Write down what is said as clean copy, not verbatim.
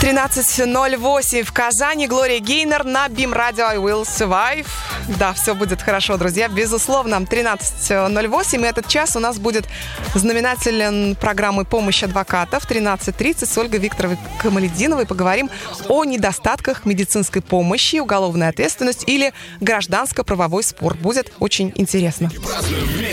13:08 в Казани. Глория Гейнер на BIM Radio I Will Survive. Да, все будет хорошо, друзья. Безусловно, 13:08. И этот час у нас будет знаменателен программы «Помощь адвокатов». 13:30 с Ольгой Викторовной Камалетдиновой поговорим о недостатках медицинской помощи, уголовная ответственность или гражданско-правовой спор. Будет очень интересно.